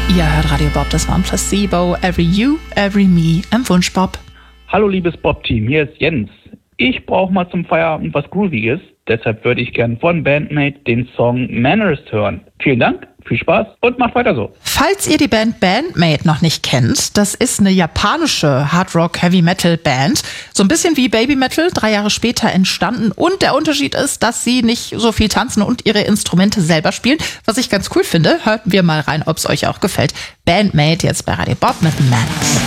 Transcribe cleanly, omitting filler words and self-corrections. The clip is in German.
Ihr hört Radio Bob, das war ein Placebo. Every You, Every Me im Wunsch Bob. Hallo liebes Bob-Team, hier ist Jens. Ich brauche mal zum Feierabend was Grooviges, deshalb würde ich gern von Bandmate den Song Manners hören. Vielen Dank, viel Spaß und macht weiter so. Falls ihr die Band Bandmate noch nicht kennt, das ist eine japanische Hard-Rock-Heavy-Metal-Band. So ein bisschen wie Baby Metal, 3 Jahre später entstanden. Und der Unterschied ist, dass sie nicht so viel tanzen und ihre Instrumente selber spielen. Was ich ganz cool finde, hört wir mal rein, ob es euch auch gefällt. Bandmate jetzt bei Radio Bob mit Manners.